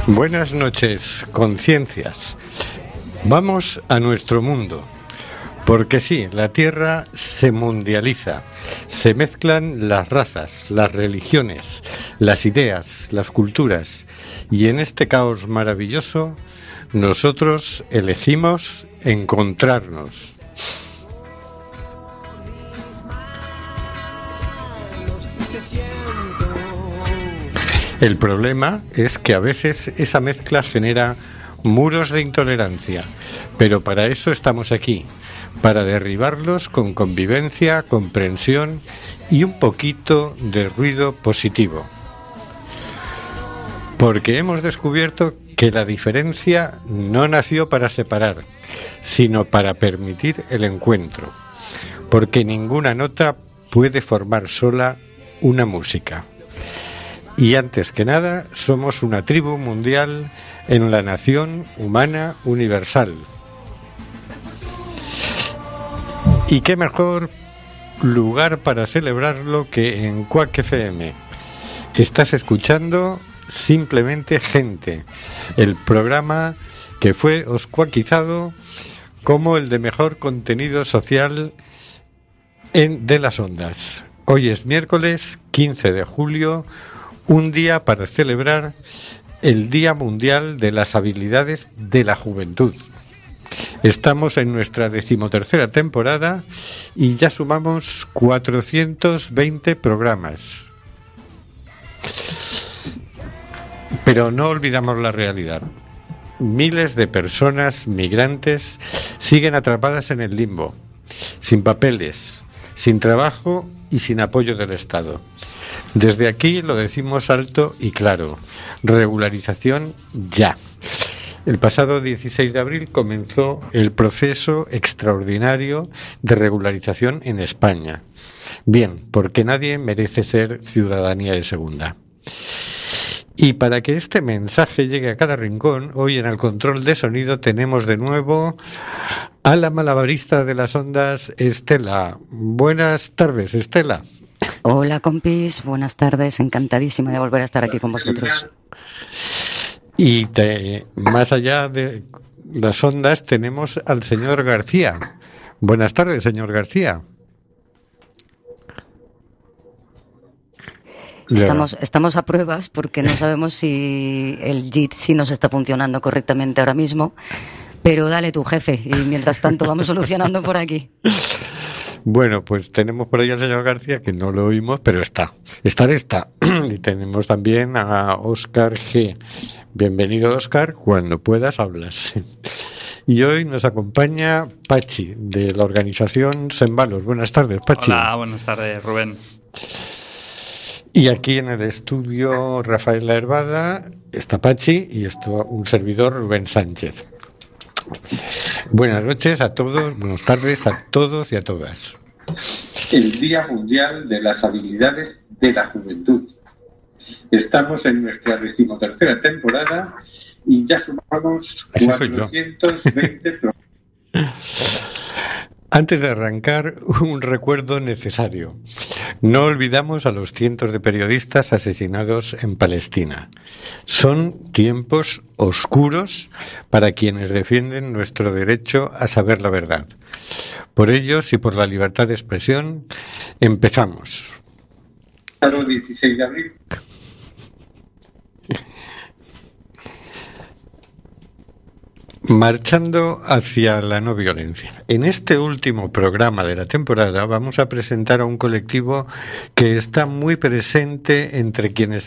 Buenas noches, conciencias. Vamos a nuestro mundo, porque sí, la Tierra se mundializa, se mezclan las razas, las religiones, las ideas, las culturas, y en este caos maravilloso, nosotros elegimos encontrarnos. El problema es que a veces esa mezcla genera muros de intolerancia, pero para eso estamos aquí, para derribarlos con convivencia, comprensión y un poquito de ruido positivo. Porque hemos descubierto que la diferencia no nació para separar, sino para permitir el encuentro, porque ninguna nota puede formar sola una música. Y antes que nada, somos una tribu mundial en la nación humana universal. Y qué mejor lugar para celebrarlo que en Quack FM. Estás escuchando Simplemente Gente, el programa que fue oscuaquizado como el de mejor contenido social de las ondas. Hoy es miércoles 15 de julio, un día para celebrar el Día Mundial de las Habilidades de la Juventud. Estamos en nuestra 13ª temporada y ya sumamos 420 programas. Pero no olvidamos la realidad. Miles de personas migrantes siguen atrapadas en el limbo, sin papeles, sin trabajo y sin apoyo del Estado. Desde aquí lo decimos alto y claro: regularización ya. El pasado 16 de abril comenzó el proceso extraordinario de regularización en España. Bien, porque nadie merece ser ciudadanía de segunda. Y para que este mensaje llegue a cada rincón, hoy en el control de sonido tenemos de nuevo a la malabarista de las ondas, Estela. Buenas tardes, Estela. Hola, compis, buenas tardes, encantadísima de volver a estar aquí con vosotros. Y más allá de las ondas tenemos al señor García. Buenas tardes, señor García. Estamos a pruebas porque no sabemos si el Jitsi nos está funcionando correctamente ahora mismo, pero dale tu jefe y mientras tanto vamos solucionando por aquí. Bueno, pues tenemos por ahí al señor García, que no lo oímos, pero está. Y tenemos también a Óscar G. Bienvenido, Óscar, cuando puedas hablas. Y hoy nos acompaña Pachi, de la organización Sembalos. Buenas tardes, Pachi. Hola, buenas tardes, Rubén. Y aquí en el estudio Rafael Hervada está Pachi y un servidor, Rubén Sánchez. Buenas noches a todos, buenas tardes a todos y a todas. El Día Mundial de las Habilidades de la Juventud. Estamos en nuestra 13ª temporada y ya sumamos 420 programas. Antes de arrancar, un recuerdo necesario. No olvidamos a los cientos de periodistas asesinados en Palestina. Son tiempos oscuros para quienes defienden nuestro derecho a saber la verdad. Por ellos y por la libertad de expresión, empezamos. El 16 de abril. Marchando hacia la no violencia. En este último programa de la temporada vamos a presentar a un colectivo que está muy presente entre quienes